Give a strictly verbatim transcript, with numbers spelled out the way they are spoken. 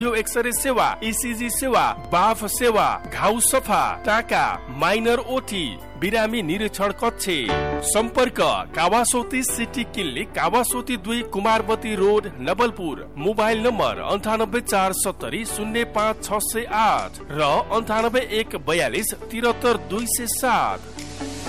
यो एक्सरे सेवा, इसिजी सेवा, बाफ सेवा, घाउ सफा, टाका, माइनर ओटी, बिरामी निरीक्षण कक्ष। सम्पर्क कावासोती सिटी क्लिनिक, कावासोती दुई, कुमारवती रोड, नवलपुर। मोबाइल नम्बर अन्ठानब्बे चार सत्तरी शून्य पाँच छ सय आठ र अन्ठानब्बे एक बयालिस तिहत्तर दुई सय सात।